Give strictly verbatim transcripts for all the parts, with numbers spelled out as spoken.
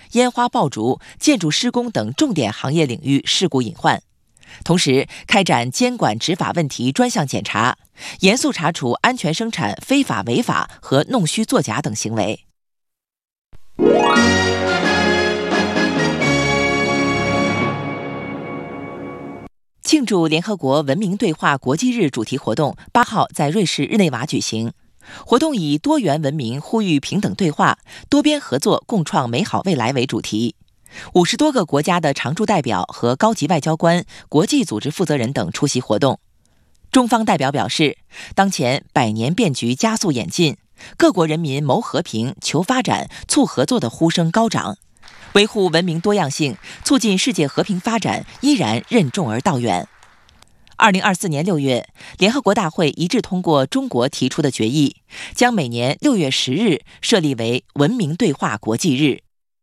烟花爆竹、建筑施工等重点行业领域事故隐患，同时开展监管执法问题专项检查，严肃查处安全生产非法违法和弄虚作假等行为。庆祝联合国文明对话国际日主题活动八号在瑞士日内瓦举行。活动以多元文明呼吁平等对话、多边合作共创美好未来为主题。五十多个国家的常驻代表和高级外交官、国际组织负责人等出席活动。中方代表表示，当前百年变局加速演进，各国人民谋和平、求发展、促合作的呼声高涨，维护文明多样性、促进世界和平发展依然任重而道远。二零二四年六月，联合国大会一致通过中国提出的决议，将每年六月十日设立为文明对话国际日。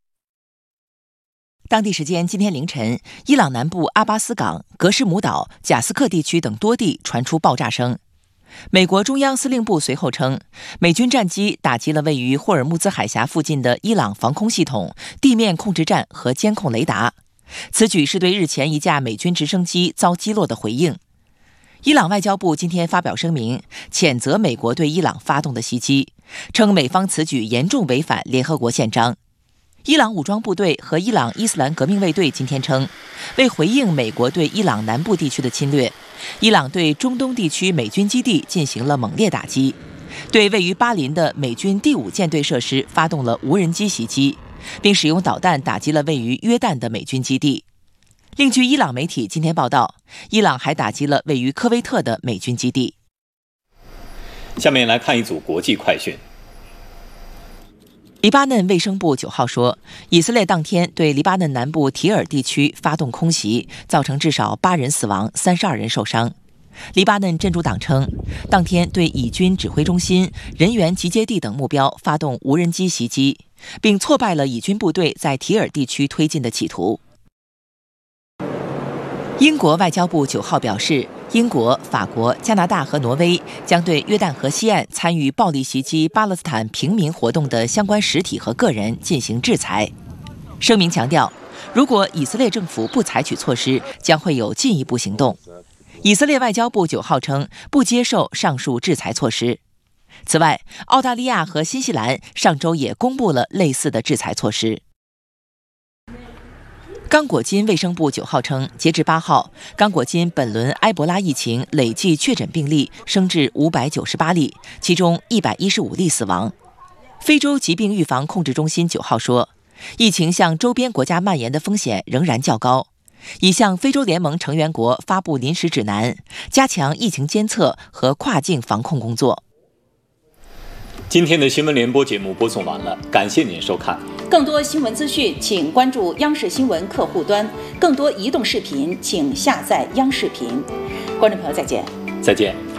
当地时间今天凌晨，伊朗南部阿巴斯港、格什姆岛、贾斯克地区等多地传出爆炸声。美国中央司令部随后称，美军战机打击了位于霍尔木兹海峡附近的伊朗防空系统、地面控制站和监控雷达。此举是对日前一架美军直升机遭击落的回应。伊朗外交部今天发表声明，谴责美国对伊朗发动的袭击，称美方此举严重违反联合国宪章。伊朗武装部队和伊朗伊斯兰革命卫队今天称，为回应美国对伊朗南部地区的侵略，伊朗对中东地区美军基地进行了猛烈打击，对位于巴林的美军第五舰队设施发动了无人机袭击，并使用导弹打击了位于约旦的美军基地。另据伊朗媒体今天报道，伊朗还打击了位于科威特的美军基地。 下面来看一组国际快讯。 黎巴嫩卫生部九号说，以色列当天对黎巴嫩南部提尔地区发动空袭，造成至少八人死亡、三十二人受伤。黎巴嫩真主党称，当天对以军指挥中心、人员集结地等目标发动无人机袭击，并挫败了以军部队在提尔地区推进的企图。英国外交部九号表示，英国、法国、加拿大和挪威将对约旦河西岸参与暴力袭击巴勒斯坦平民活动的相关实体和个人进行制裁。声明强调，如果以色列政府不采取措施，将会有进一步行动。以色列外交部九号称，不接受上述制裁措施。此外，澳大利亚和新西兰上周也公布了类似的制裁措施。刚果金卫生部九号称，截至八号，刚果金本轮埃博拉疫情累计确诊病例升至五百九十八例，其中一百一十五例死亡。非洲疾病预防控制中心九号说，疫情向周边国家蔓延的风险仍然较高，已向非洲联盟成员国发布临时指南，加强疫情监测和跨境防控工作。 今天的新闻联播节目播送完了，感谢您收看。 更多新闻资讯，请关注央视新闻客户端；更多移动视频，请下载央视频。观众朋友，再见。 再见。